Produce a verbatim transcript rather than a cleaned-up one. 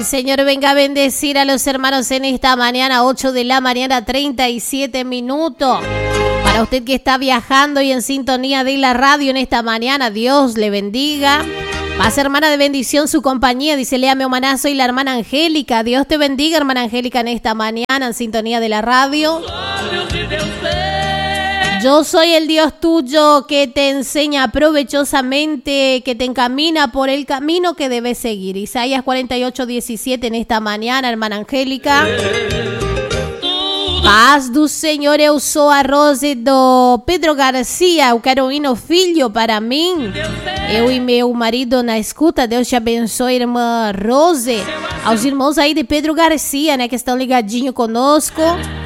El Señor venga a bendecir a los hermanos en esta mañana, ocho de la mañana, treinta y siete minutos. Para usted que está viajando y en sintonía de la radio en esta mañana, Dios le bendiga. Paz, hermana, de bendición su compañía, dice Léame Humaná, soy la hermana Angélica. Dios te bendiga, hermana Angélica, en esta mañana en sintonía de la radio. Yo soy el Dios tuyo que te enseña provechosamente, que te encamina por el camino que debes seguir. Isaías cuarenta y ocho, diecisiete en esta mañana, hermana Angélica. Paz do Senhor, eu sou a Rose do Pedro Garcia, eu quero um hino filho para mim. Eu e meu marido na escuta, Deus te abençoe, irmã Rose. Aos irmãos aí de Pedro Garcia, né, que estão ligadinho conosco.